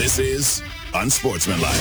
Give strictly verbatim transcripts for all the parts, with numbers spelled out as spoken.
This is Unsportsmanlike.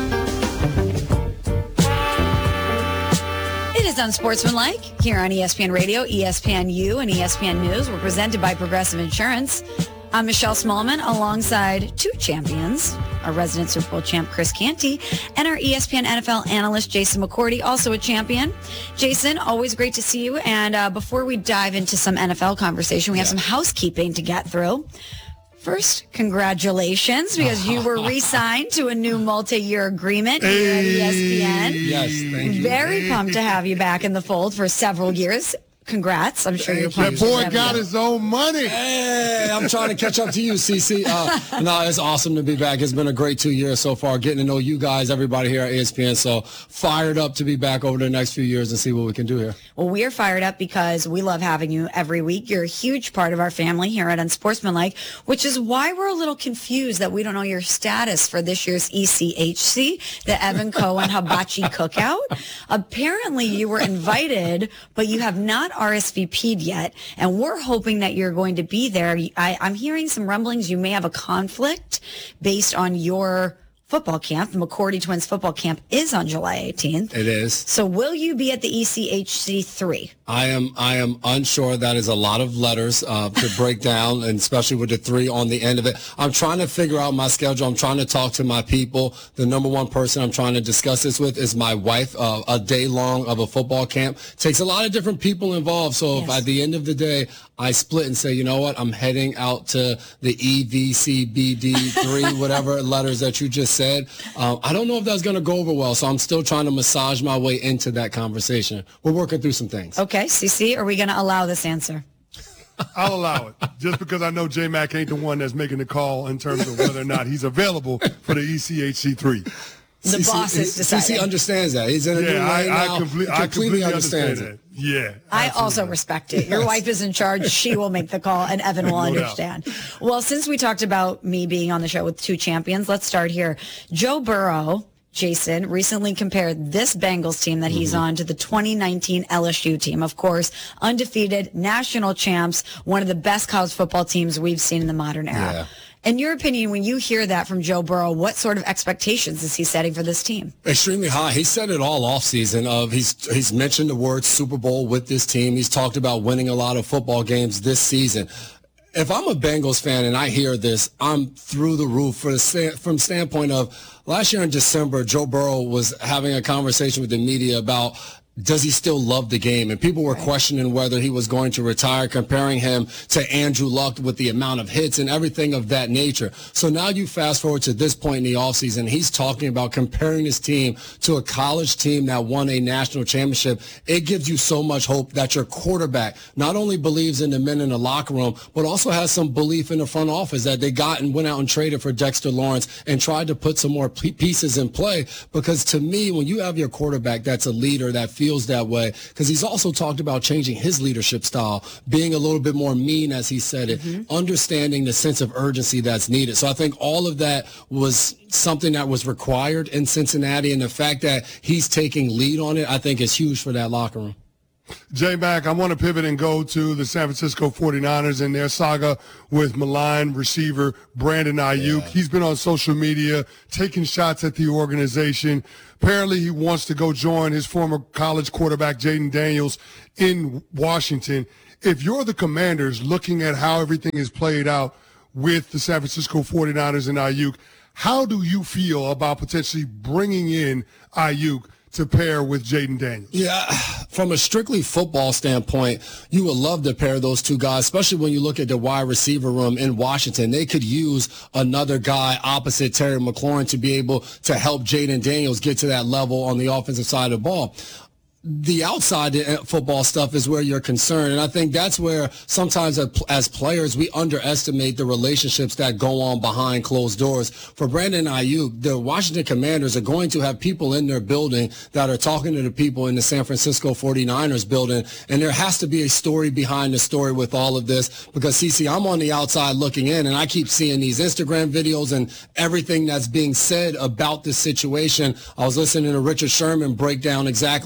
It is Unsportsmanlike here on E S P N Radio, E S P N U, and E S P N News. We're presented by Progressive Insurance. I'm Michelle Smallman alongside two champions, our resident Super Bowl champ, Chris Canty, and our E S P N N F L analyst, Jason McCourty, also a champion. Jason, always great to see you. And uh, before we dive into some N F L conversation, we have yeah. some housekeeping to get through. First, congratulations, because you were re-signed to a new multi-year agreement here at E S P N. Yes, thank you. Very pumped to have you back in the fold for several years. Congrats. I'm sure you're pumped. That boy got his own money. Hey, I'm trying to catch up to you, C C. Uh, no, it's awesome to be back. It's been a great two years so far, getting to know you guys, everybody here at E S P N. So fired up to be back over the next few years and see what we can do here. Well, we are fired up because we love having you every week. You're a huge part of our family here at Unsportsmanlike, which is why we're a little confused that we don't know your status for this year's E C H C, the Evan Cohen Hibachi Cookout. Apparently, you were invited, but you have not R S V P'd yet, and we're hoping that you're going to be there. I, I'm hearing some rumblings you may have a conflict based on your football camp. The McCourty Twins football camp is on July eighteenth. It is. So will you be at the E C H C three? I am I am unsure. That is a lot of letters uh, to break down, and especially with the three on the end of it. I'm trying to figure out my schedule. I'm trying to talk to my people. The number one person I'm trying to discuss this with is my wife. Uh, a day long of a football camp takes a lot of different people involved. So yes. if at the end of the day, I split and say, you know what, I'm heading out to the E V C B D three, whatever letters that you just said. Um, I don't know if that's going to go over well, so I'm still trying to massage my way into that conversation. We're working through some things. Okay, C C, are we going to allow this answer? I'll allow it, just because I know J-Mac ain't the one that's making the call in terms of whether or not he's available for the E C H C three. The C C, boss is deciding. C C understands that. He's in a yeah, new I, lane I, now. complete, He I completely understands understand it. that. Yeah. I absolutely. also respect it. Your wife is in charge. She will make the call, and Evan will No understand. Doubt. Well, since we talked about me being on the show with two champions, let's start here. Joe Burrow, Jason, recently compared this Bengals team that he's mm-hmm. on to the twenty nineteen L S U team. Of course, undefeated, national champs, one of the best college football teams we've seen in the modern era. Yeah. In your opinion, when you hear that from Joe Burrow, what sort of expectations is he setting for this team? Extremely high. He said it all off season. Of he's he's mentioned the word Super Bowl with this team. He's talked about winning a lot of football games this season. If I'm a Bengals fan and I hear this, I'm through the roof for the from standpoint of last year in December, Joe Burrow was having a conversation with the media about, does he still love the game? And people were questioning whether he was going to retire, comparing him to Andrew Luck with the amount of hits and everything of that nature. So now you fast forward to this point in the offseason, he's talking about comparing his team to a college team that won a national championship. It gives you so much hope that your quarterback not only believes in the men in the locker room, but also has some belief in the front office that they got and went out and traded for Dexter Lawrence and tried to put some more pieces in play. Because to me, when you have your quarterback that's a leader that feels feels that way, because he's also talked about changing his leadership style, being a little bit more mean, as he said it, mm-hmm. understanding the sense of urgency that's needed. So I think all of that was something that was required in Cincinnati, and the fact that he's taking lead on it, I think is huge for that locker room. J-Mac, I want to pivot and go to the San Francisco forty-niners and their saga with maligned receiver Brandon Ayuk. Yeah. He's been on social media taking shots at the organization. Apparently, he wants to go join his former college quarterback, Jayden Daniels, in Washington. If you're the Commanders looking at how everything is played out with the San Francisco forty-niners and Ayuk, how do you feel about potentially bringing in Ayuk to pair with Jayden Daniels? Yeah, from a strictly football standpoint, you would love to pair those two guys, especially when you look at the wide receiver room in Washington. They could use another guy opposite Terry McLaurin to be able to help Jayden Daniels get to that level on the offensive side of the ball. The outside football stuff is where you're concerned, and I think that's where sometimes as players we underestimate the relationships that go on behind closed doors. For Brandon Ayuk, the Washington Commanders are going to have people in their building that are talking to the people in the San Francisco forty-niners building, and there has to be a story behind the story with all of this, because, C C, I'm on the outside looking in, and I keep seeing these Instagram videos and everything that's being said about this situation. I was listening to Richard Sherman break down exactly what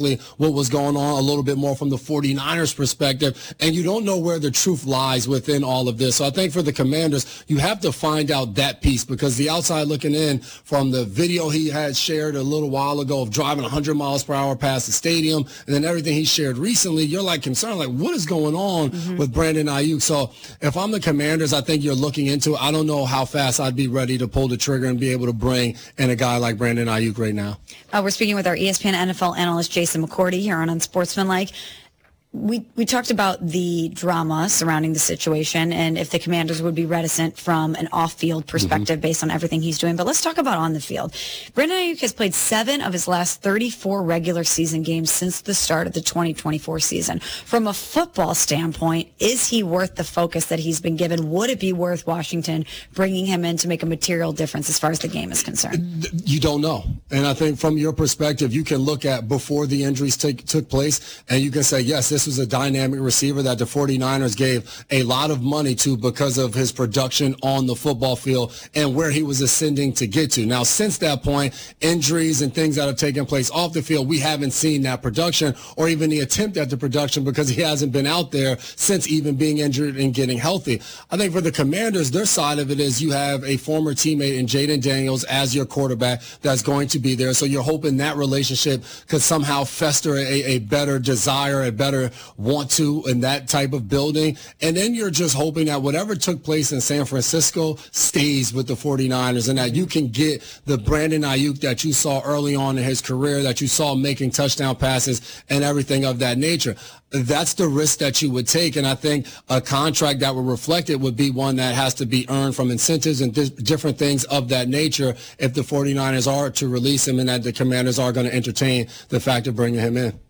what was going on a little bit more from the 49ers perspective, and you don't know where the truth lies within all of this. So I think for the Commanders, you have to find out that piece, because the outside looking in from the video he had shared a little while ago of driving one hundred miles per hour past the stadium, and then everything he shared recently, you're like concerned, like what is going on mm-hmm. with Brandon Ayuk? So if I'm the Commanders, I think you're looking into it. I don't know how fast I'd be ready to pull the trigger and be able to bring in a guy like Brandon Ayuk right now. Uh, we're speaking with our E S P N N F L analyst Jason McCourty here on Unsportsmanlike. We we talked about the drama surrounding the situation and if the Commanders would be reticent from an off-field perspective mm-hmm. based on everything he's doing. But let's talk about on the field. Brandon Ayuk has played seven of his last thirty-four regular season games since the start of the twenty twenty-four season. From a football standpoint, is he worth the focus that he's been given? Would it be worth Washington bringing him in to make a material difference as far as the game is concerned? You don't know. And I think from your perspective, you can look at before the injuries take, took place and you can say, yes, this This was a dynamic receiver that the 49ers gave a lot of money to because of his production on the football field and where he was ascending to get to. Now, since that point, injuries and things that have taken place off the field, we haven't seen that production or even the attempt at the production because he hasn't been out there since even being injured and getting healthy. I think for the Commanders, their side of it is you have a former teammate in Jaden Daniels as your quarterback that's going to be there. So you're hoping that relationship could somehow fester a, a better desire, a better want to in that type of building. And then you're just hoping that whatever took place in San Francisco stays with the 49ers and that you can get the Brandon Ayuk that you saw early on in his career, that you saw making touchdown passes and everything of that nature. That's the risk that you would take. And I think a contract that would reflect it would be one that has to be earned from incentives and di- different things of that nature if the 49ers are to release him and that the Commanders are going to entertain the fact of bringing him in.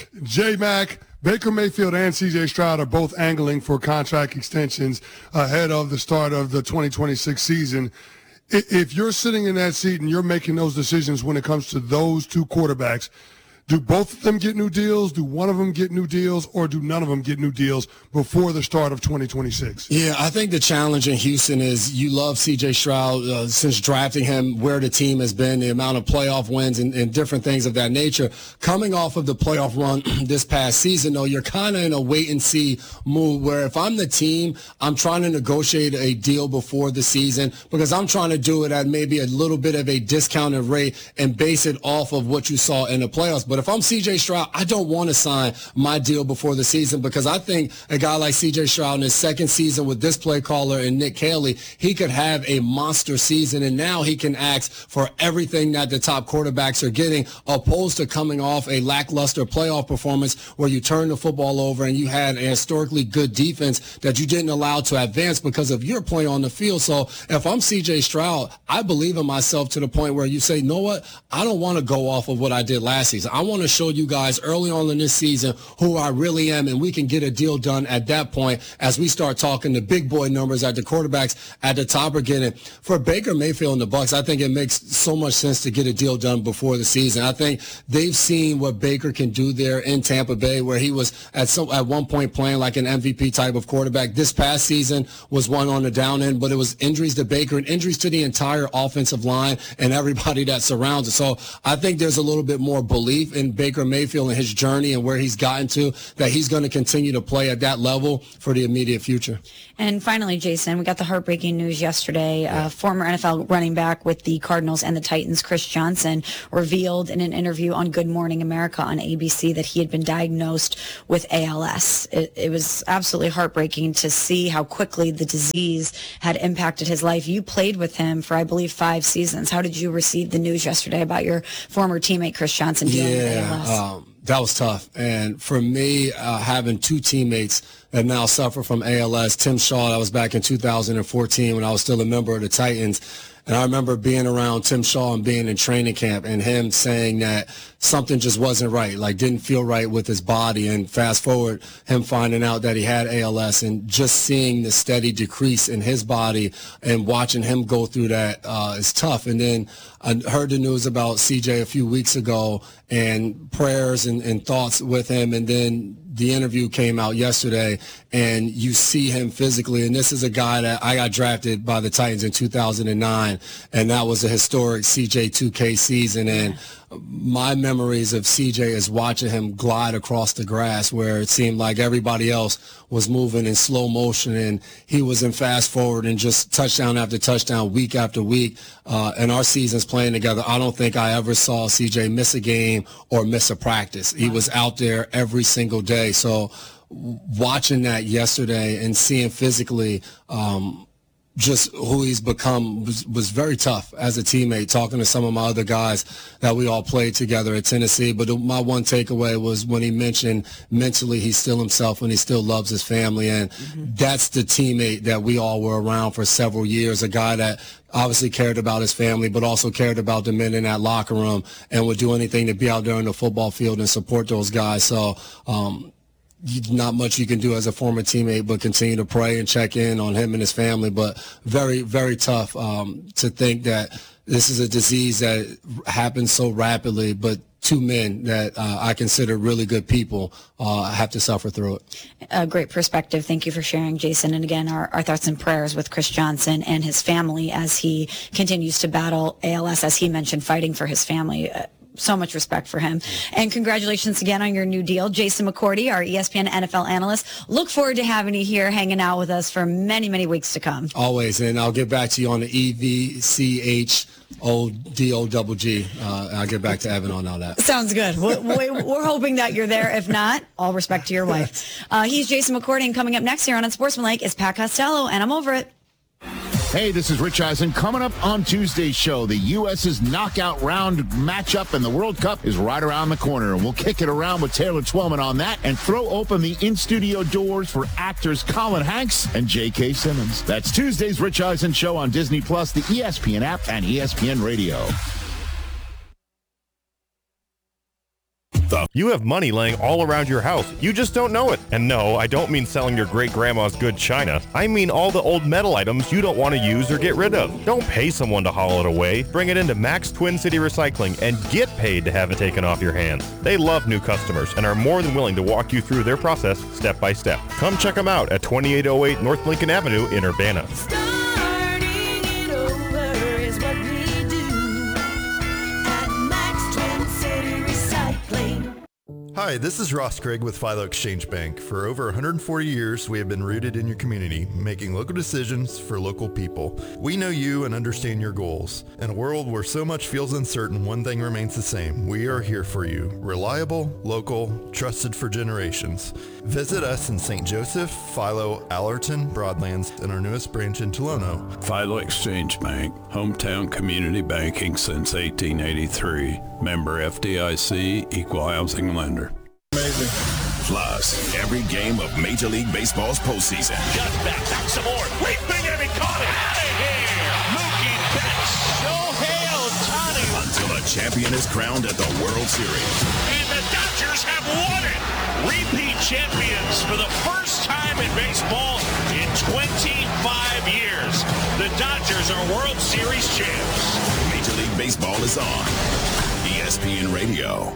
J-Mac, Baker Mayfield and C J Stroud are both angling for contract extensions ahead of the start of the twenty twenty-six season. If you're sitting in that seat and you're making those decisions when it comes to those two quarterbacks, do both of them get new deals? Do one of them get new deals? Or do none of them get new deals before the start of twenty twenty-six? Yeah, I think the challenge in Houston is you love C J Stroud uh, since drafting him, where the team has been, the amount of playoff wins and, and different things of that nature. Coming off of the playoff run this past season, though, you're kind of in a wait-and-see move where if I'm the team, I'm trying to negotiate a deal before the season because I'm trying to do it at maybe a little bit of a discounted rate and base it off of what you saw in the playoffs. But But if I'm C J Stroud, I don't want to sign my deal before the season because I think a guy like C J Stroud in his second season with this play caller and Nick Caley, he could have a monster season, and now he can ask for everything that the top quarterbacks are getting, opposed to coming off a lackluster playoff performance where you turned the football over and you had a historically good defense that you didn't allow to advance because of your play on the field. So if I'm C J Stroud, I believe in myself to the point where you say, you know what, I don't want to go off of what I did last season. I want to show you guys early on in this season who I really am, and we can get a deal done at that point as we start talking the big boy numbers that the quarterbacks at the top are getting. For Baker Mayfield and the Bucs, I think it makes so much sense to get a deal done before the season. I think they've seen what Baker can do there in Tampa Bay, where he was at some at one point playing like an M V P type of quarterback. This past season was one on the down end, but it was injuries to Baker and injuries to the entire offensive line and everybody that surrounds it. So I think there's a little bit more belief in Baker Mayfield and his journey and where he's gotten to, that he's going to continue to play at that level for the immediate future. And finally, Jason, we got the heartbreaking news yesterday. Yeah. Uh, former N F L running back with the Cardinals and the Titans, Chris Johnson, revealed in an interview on Good Morning America on A B C that he had been diagnosed with A L S. It, it was absolutely heartbreaking to see how quickly the disease had impacted his life. You played with him for, I believe, five seasons. How did you receive the news yesterday about your former teammate, Chris Johnson, dealing yeah, with A L S? Um, that was tough. And for me, uh, having two teammates that now suffer from A L S, Tim Shaw, that was back in two thousand fourteen when I was still a member of the Titans. And I remember being around Tim Shaw and being in training camp and him saying that something just wasn't right, like didn't feel right with his body. And fast forward, him finding out that he had A L S and just seeing the steady decrease in his body and watching him go through that uh, is tough. And then I heard the news about C J a few weeks ago and prayers and, and thoughts with him. And then the interview came out yesterday, and you see him physically, and this is a guy that I got drafted by the Titans in two thousand nine, and that was a historic C J two K season, and my memories of C J is watching him glide across the grass where it seemed like everybody else was moving in slow motion, and he was in fast forward and just touchdown after touchdown, week after week. Uh, and our seasons playing together, I don't think I ever saw C J miss a game or miss a practice. He was out there every single day. So watching that yesterday and seeing physically um, just who he's become was, was very tough as a teammate, talking to some of my other guys that we all played together at Tennessee. But my one takeaway was when he mentioned mentally he's still himself and he still loves his family. And mm-hmm. that's the teammate that we all were around for several years, a guy that obviously cared about his family, but also cared about the men in that locker room and would do anything to be out there on the football field and support those guys. So, um, not much you can do as a former teammate but continue to pray and check in on him and his family. But very, very tough um, to think that this is a disease that happens so rapidly, but two men that uh, I consider really good people uh, have to suffer through it. A great perspective. Thank you for sharing, Jason. And again, our, our thoughts and prayers with Chris Johnson and his family as he continues to battle A L S, as he mentioned, fighting for his family. Uh, So much respect for him. And congratulations again on your new deal. Jason McCourty, our E S P N N F L analyst. Look forward to having you here hanging out with us for many, many weeks to come. Always. And I'll get back to you on the E V C H O D O G G. Uh, I'll get back to Evan on all that. Sounds good. We're, we're hoping that you're there. If not, all respect to your wife. Uh, he's Jason McCourty, and coming up next here on Unsportsmanlike is Pat Costello, and I'm over it. Hey, this is Rich Eisen. Coming up on Tuesday's show, the U S's knockout round matchup in the World Cup is right around the corner, and we'll kick it around with Taylor Twellman on that and throw open the in-studio doors for actors Colin Hanks and J K. Simmons. That's Tuesday's Rich Eisen show on Disney Plus, the E S P N app, and E S P N Radio. You have money laying all around your house. You just don't know it. And no, I don't mean selling your great-grandma's good china. I mean all the old metal items you don't want to use or get rid of. Don't pay someone to haul it away. Bring it into Max Twin City Recycling and get paid to have it taken off your hands. They love new customers and are more than willing to walk you through their process step by step. Come check them out at twenty-eight oh eight North Lincoln Avenue in Urbana. Hi, this is Ross Craig with Philo Exchange Bank. For over one hundred forty years, we have been rooted in your community, making local decisions for local people. We know you and understand your goals. In a world where so much feels uncertain, one thing remains the same. We are here for you. Reliable, local, trusted for generations. Visit us in Saint Joseph, Philo, Allerton, Broadlands, and our newest branch in Tolono. Philo Exchange Bank, hometown community banking since eighteen eighty-three. Member F D I C, equal housing lender. Amazing. Plus, every game of Major League Baseball's postseason. Just back, back some more. Leaping and he caught it. Out of here. Mookie Betts. Shohei Ohtani. Until a champion is crowned at the World Series. And the Dodgers have won it. Repeat champions for the first time in baseball in twenty-five years. The Dodgers are World Series champs. Major League Baseball is on E S P N Radio.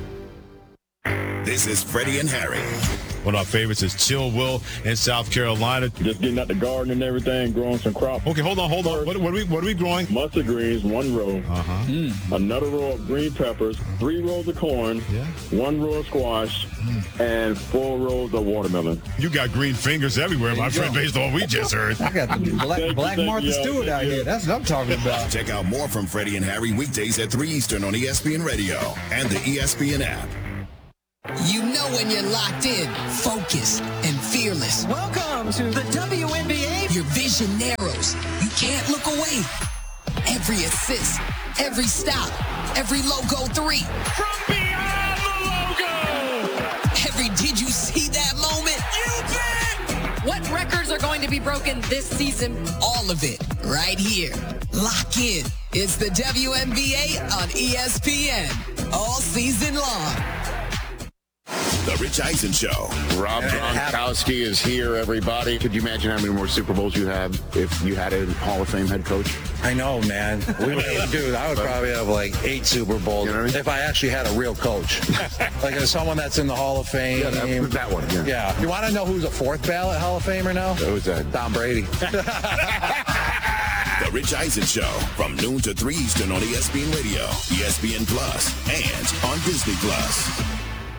This is Freddie and Harry. One of my favorites is Chill Will in South Carolina. Just getting out the garden and everything, growing some crops. Okay, hold on, hold on. What, what, are, we, what are we growing? Mustard greens, one row. Uh-huh. Mm. Another row of green peppers, three rows of corn, yeah. one row of squash, mm. and four rows of watermelon. You got green fingers everywhere, my friend, based on what we just heard. I got the Black, black you, Martha Stewart out here. That's what I'm talking about. Check out more from Freddie and Harry weekdays at three Eastern on E S P N Radio and the E S P N app. You know when you're locked in, focused, and fearless. Welcome to the W N B A. Your vision narrows. You can't look away. Every assist, every stop, every logo three. From beyond the logo. Every did you see that moment? You bet. What records are going to be broken this season? All of it right here. Lock in. It's the W N B A on E S P N all season long. The Rich Eisen Show. Rob Gronkowski is here, everybody. Could you imagine how many more Super Bowls you have if you had a Hall of Fame head coach? I know, man. We would, dude, I would probably have like eight Super Bowls you know what I mean? if I actually had a real coach. Like as someone that's in the Hall of Fame. Yeah, that, that one. Yeah. yeah. You want to know who's a fourth ballot Hall of Famer now? Who's that? Tom Brady. The Rich Eisen Show from noon to three Eastern on E S P N Radio, E S P N Plus, and on Disney Plus.